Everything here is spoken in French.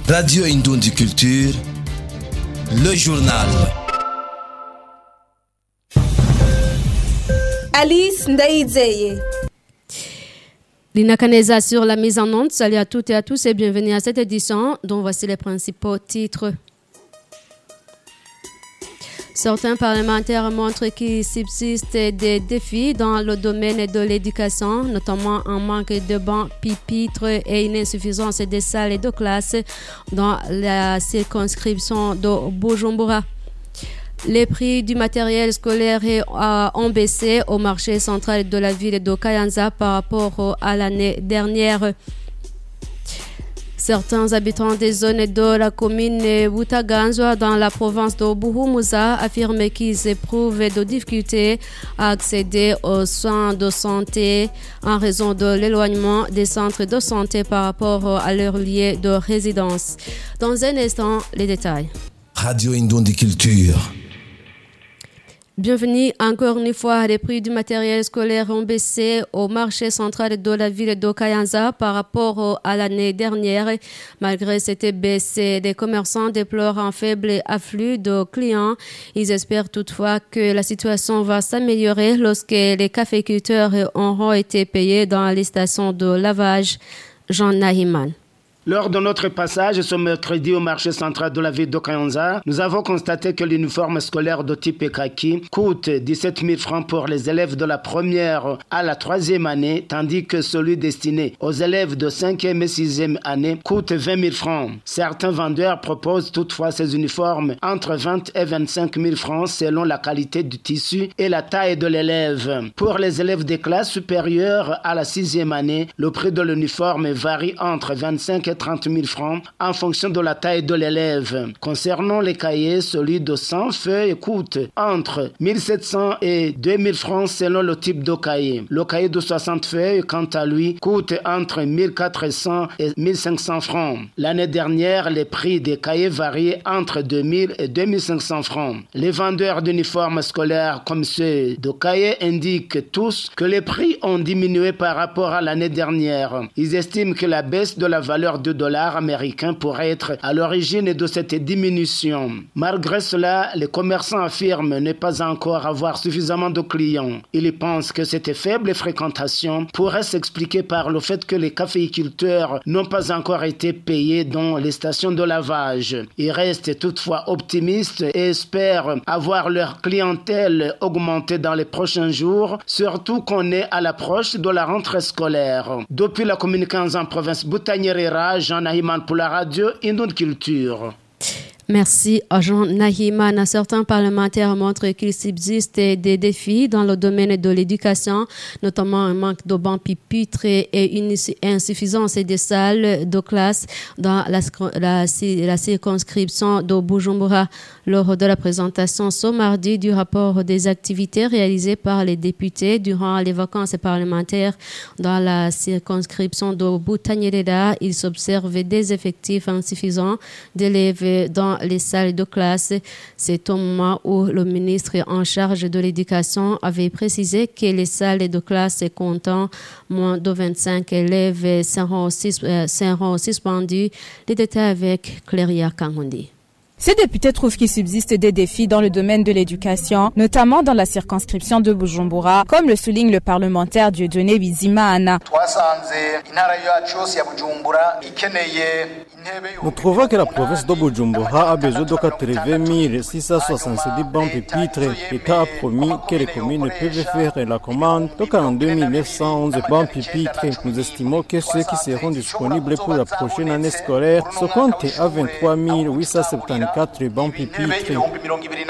Radio Indundi Culture, le journal. Alice Ndaïdzeye. Lina Kaneza sur la mise en onde. Salut à toutes et à tous et bienvenue à cette édition dont voici les principaux titres. Certains parlementaires montrent qu'il subsiste des défis dans le domaine de l'éducation, notamment un manque de bancs, pupitres et une insuffisance des salles de classe dans la circonscription de Bujumbura. Les prix du matériel scolaire ont baissé au marché central de la ville de Kayanza par rapport à l'année dernière. Certains habitants des zones de la commune Butaganzwa dans la province de Buhumuza affirment qu'ils éprouvent de difficultés à accéder aux soins de santé en raison de l'éloignement des centres de santé par rapport à leur lieu de résidence. Dans un instant, les détails. Radio Indundi Culture. Bienvenue encore une fois. Les prix du matériel scolaire ont baissé au marché central de la ville de Kayanza par rapport à l'année dernière. Malgré cette baisse, les commerçants déplorent un faible afflux de clients. Ils espèrent toutefois que la situation va s'améliorer lorsque les caféiculteurs auront été payés dans les stations de lavage. Jean Nahiman. Lors de notre passage ce mercredi au marché central de la ville de Kayanza, nous avons constaté que l'uniforme scolaire de type kaki coûte 17 000 francs pour les élèves de la première à la troisième année, tandis que celui destiné aux élèves de 5e et 6e année coûte 20 000 francs. Certains vendeurs proposent toutefois ces uniformes entre 20 et 25 000 francs selon la qualité du tissu et la taille de l'élève. Pour les élèves des classes supérieures à la 6e année, le prix de l'uniforme varie entre 25 et 30 000 francs en fonction de la taille de l'élève. Concernant les cahiers, celui de 100 feuilles coûte entre 1 700 et 2 000 francs selon le type de cahier. Le cahier de 60 feuilles, quant à lui, coûte entre 1 400 et 1 500 francs. L'année dernière, les prix des cahiers variaient entre 2 000 et 2 500 francs. Les vendeurs d'uniformes scolaires comme ceux de cahiers indiquent tous que les prix ont diminué par rapport à l'année dernière. Ils estiment que la baisse de la valeur du dollar américain pourrait être à l'origine de cette diminution. Malgré cela, les commerçants affirment ne pas encore avoir suffisamment de clients. Ils pensent que cette faible fréquentation pourrait s'expliquer par le fait que les caféiculteurs n'ont pas encore été payés dans les stations de lavage. Ils restent toutefois optimistes et espèrent avoir leur clientèle augmentée dans les prochains jours, surtout qu'on est à l'approche de la rentrée scolaire. Depuis la commune Kayanza en province Butanyerera, Jean Nahiman pour la radio Indundi Culture. Merci à Jean Nahiman. Certains parlementaires montrent qu'il subsiste des défis dans le domaine de l'éducation, notamment un manque de bancs pupitres et une insuffisance des salles de classe dans la circonscription de Bujumbura. Lors de la présentation ce mardi du rapport des activités réalisées par les députés durant les vacances parlementaires dans la circonscription de Butanyerera, il s'observe des effectifs insuffisants d'élèves dans les salles de classe. C'est au moment où le ministre en charge de l'éducation avait précisé que les salles de classe comptant moins de 25 élèves seront suspendues. Les détails avec Cléria Kangondi. Ces députés trouvent qu'il subsiste des défis dans le domaine de l'éducation, notamment dans la circonscription de Bujumbura, comme le souligne le parlementaire Dieudonné Bizimana. Nous trouvons que la province de Bujumbura a besoin de 80 670 bancs pupitres. L'État a promis que les communes peuvent faire la commande de 42 911 bancs pupitres. Nous estimons que ceux qui seront disponibles pour la prochaine année scolaire se comptent à 23 874 bancs pupitres.